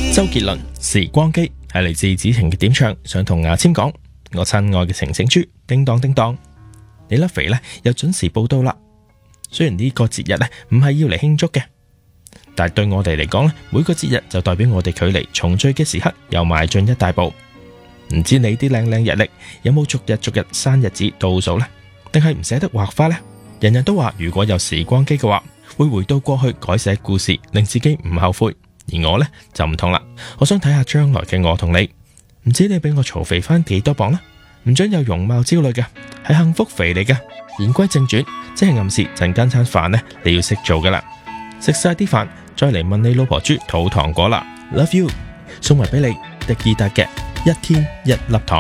周杰倫時光機係嚟自子晴嘅點唱，想同牙籤講，我親愛嘅晴晴豬，叮當叮當，你粒肥呢又準時報到啦。雖然呢個節日呢唔係要嚟慶祝嘅，但係對我哋嚟講呢，每個節日就代表我哋距離重聚嘅時刻又邁進一大步。唔知你啲靚靚日曆有冇逐日生日子倒數呢？定係唔捨得畫花呢？人人都話如果有時光機嘅話，會回到過去改寫故事，令自己唔後悔。而我呢，就唔同啦，我想睇下將來嘅我同你。唔知你俾我嘈肥翻幾多磅呢？唔准有容貌焦慮嘅，係幸福肥嚟嘅。言歸正傳，即係暗示陣間餐飯呢，你要識做噶啦。食晒啲飯，再嚟問你老婆豬肚糖果啦。Love you， 送埋俾你迪爾達嘅一天一粒糖。